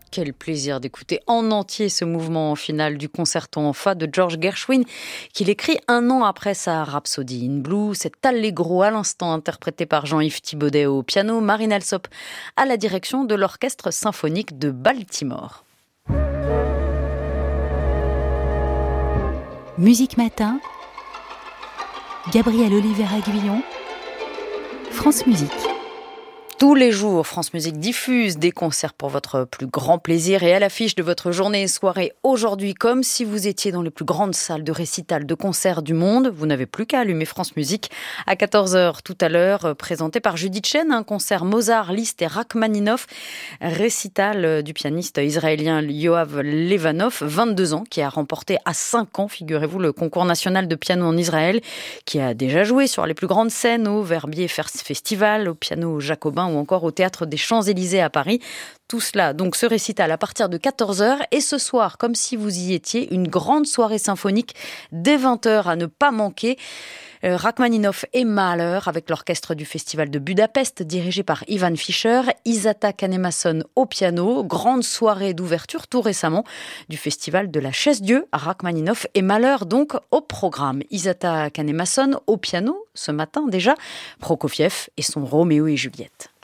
Quel plaisir d'écouter en entier ce mouvement final du concerto en fa de George Gershwin, qu'il écrit un an après sa Rhapsody in Blue. Cet allegro à l'instant interprété par Jean-Yves Thibaudet au piano, Marine Alsop à la direction de l'Orchestre symphonique de Baltimore. Musique Matin, Gabriel Oliver-Aguillon, France Musique. Tous les jours, France Musique diffuse des concerts pour votre plus grand plaisir et à l'affiche de votre journée et soirée aujourd'hui, comme si vous étiez dans les plus grandes salles de récital de concerts du monde. Vous n'avez plus qu'à allumer France Musique à 14h tout à l'heure, présenté par Judith Chen, un concert Mozart, Liszt et Rachmaninoff, récital du pianiste israélien Yoav Levanov, 22 ans, qui a remporté à 5 ans, figurez-vous, le concours national de piano en Israël, qui a déjà joué sur les plus grandes scènes au Verbier Festival, au piano Jacobin ou encore au Théâtre des Champs-Élysées à Paris. Tout cela, donc ce récital à partir de 14h et ce soir, comme si vous y étiez, une grande soirée symphonique dès 20h à ne pas manquer. Rachmaninoff et Mahler avec l'orchestre du Festival de Budapest dirigé par Ivan Fischer, Isata Kanemason au piano, grande soirée d'ouverture tout récemment du Festival de la Chaise-Dieu à Rachmaninoff et Mahler donc au programme. Isata Kanemason au piano ce matin déjà, Prokofiev et son Roméo et Juliette.